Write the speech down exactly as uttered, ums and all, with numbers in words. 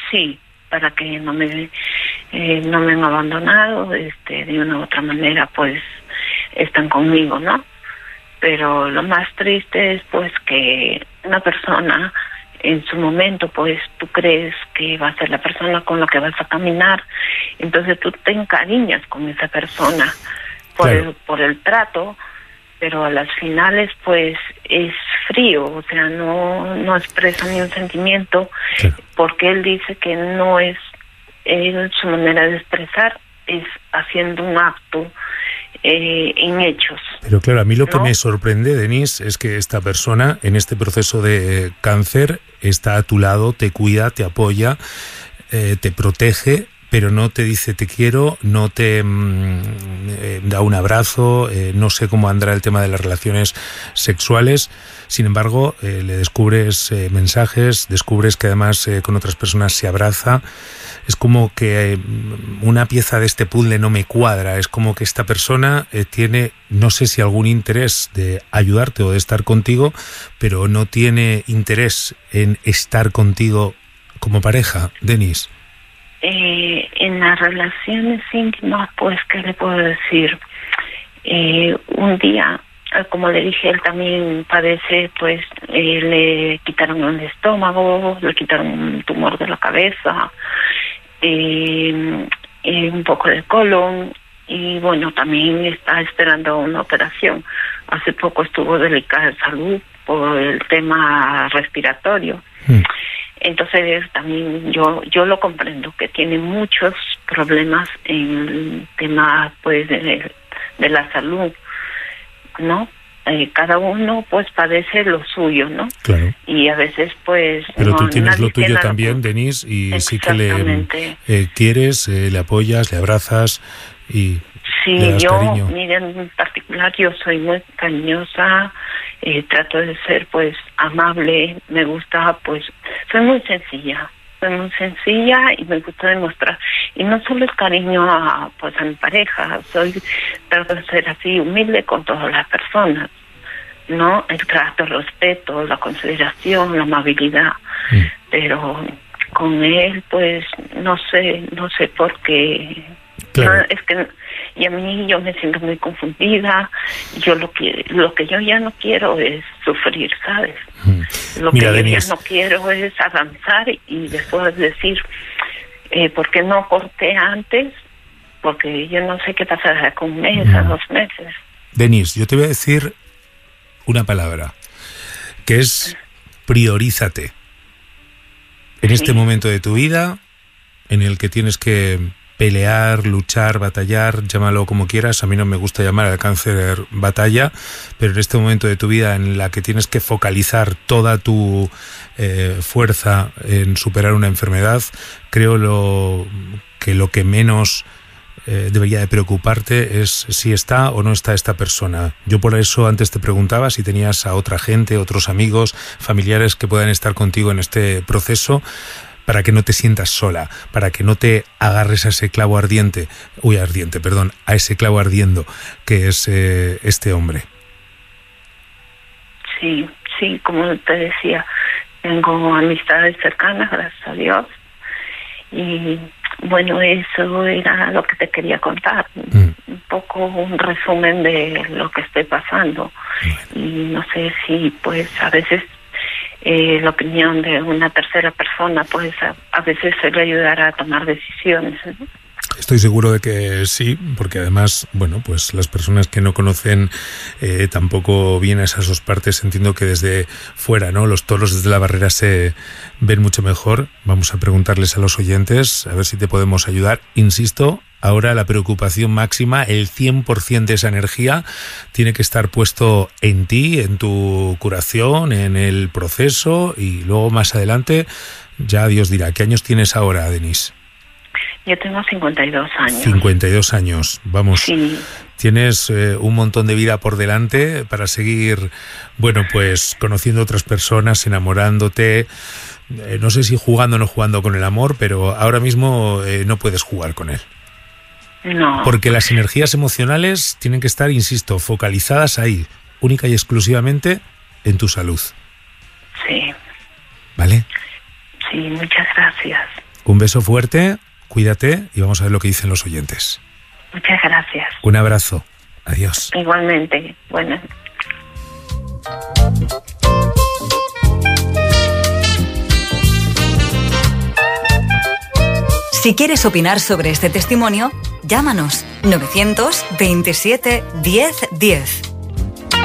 sí, para que no me eh, no me han abandonado, este, de una u otra manera, pues están conmigo, ¿no? Pero lo más triste es pues que una persona en su momento, pues tú crees que va a ser la persona con la que vas a caminar, entonces tú te encariñas con esa persona por claro. el, por el trato, pero a las finales pues es frío, o sea, no no expresa ni un sentimiento, claro. porque él dice que no es él, su manera de expresar es haciendo un acto eh, en hechos. Pero claro, a mí lo ¿no? que me sorprende, Denise, es que esta persona en este proceso de cáncer está a tu lado, te cuida, te apoya, eh, te protege, pero no te dice te quiero, no te mm, eh, da un abrazo, eh, no sé cómo andará el tema de las relaciones sexuales. Sin embargo, eh, le descubres eh, mensajes, descubres que además eh, con otras personas se abraza. Es como que eh, una pieza de este puzzle no me cuadra. Es como que esta persona eh, tiene, no sé si algún interés de ayudarte o de estar contigo, pero no tiene interés en estar contigo como pareja, Denise. Eh, en las relaciones íntimas, pues, ¿qué le puedo decir? Eh, un día, como le dije, él también padece, pues, eh, le quitaron el estómago, le quitaron un tumor de la cabeza, eh, eh, un poco de colon, y bueno, también está esperando una operación. Hace poco estuvo delicada de salud por el tema respiratorio. Mm. Entonces también yo yo lo comprendo, que tiene muchos problemas en el tema pues de, de la salud, ¿no? Eh, cada uno pues padece lo suyo, ¿no? Claro. Y a veces pues... Pero no, tú tienes lo tuyo también, lo... Denise, y sí que le eh, quieres, eh, le apoyas, le abrazas y sí, le das yo, cariño. Mira, en particular yo soy muy cariñosa, eh, trato de ser pues amable, me gusta pues, soy muy sencilla, soy muy sencilla y me gusta demostrar, y no solo es cariño a pues a mi pareja, soy, trato de ser así humilde con todas las personas, ¿no? El trato, el respeto, la consideración, la amabilidad, mm. pero con él pues no sé, no sé por qué. Claro. No, es que y a mí yo me siento muy confundida. Yo lo que lo que yo ya no quiero es sufrir, ¿sabes? Mm. Lo Mira, que Denise, yo ya no quiero es avanzar y después decir eh, ¿por qué no corté antes? Porque yo no sé qué pasará con un mes, mm. a dos meses. Denise, yo te voy a decir una palabra que es priorízate. En sí. este momento de tu vida en el que tienes que pelear, luchar, batallar, llámalo como quieras. A mí no me gusta llamar al cáncer batalla, pero en este momento de tu vida en la que tienes que focalizar toda tu eh, fuerza en superar una enfermedad, creo lo, que lo que menos eh, debería de preocuparte es si está o no está esta persona. Yo por eso antes te preguntaba si tenías a otra gente, otros amigos, familiares que puedan estar contigo en este proceso, para que no te sientas sola, para que no te agarres a ese clavo ardiente, uy, ardiente, perdón, a ese clavo ardiendo que es eh, este hombre. Sí, sí, como te decía, tengo amistades cercanas, gracias a Dios, y bueno, eso era lo que te quería contar, mm. un poco un resumen de lo que estoy pasando, bueno. Y no sé si pues a veces Eh, la opinión de una tercera persona pues a, a veces se le ayudará a tomar decisiones, ¿no? Estoy seguro de que sí, porque además, bueno, pues las personas que no conocen eh, tampoco bien a esas dos partes, entiendo que desde fuera, ¿no? Los toros desde la barrera se ven mucho mejor. Vamos a preguntarles a los oyentes, a ver si te podemos ayudar. Insisto, ahora la preocupación máxima, el cien por ciento de esa energía tiene que estar puesto en ti, en tu curación, en el proceso, y luego más adelante ya Dios dirá. ¿Qué años tienes ahora, Denise? Yo tengo cincuenta y dos años. cincuenta y dos años, vamos. Sí. Tienes eh, un montón de vida por delante para seguir, bueno, pues conociendo otras personas, enamorándote. Eh, no sé si jugando o no jugando con el amor, pero ahora mismo eh, no puedes jugar con él. No. Porque las energías emocionales tienen que estar, insisto, focalizadas ahí, única y exclusivamente en tu salud. Sí. ¿Vale? Sí, muchas gracias. Un beso fuerte, cuídate y vamos a ver lo que dicen los oyentes. Muchas gracias. Un abrazo. Adiós. Igualmente. Bueno. Si quieres opinar sobre este testimonio, llámanos novecientos veintisiete diez diez.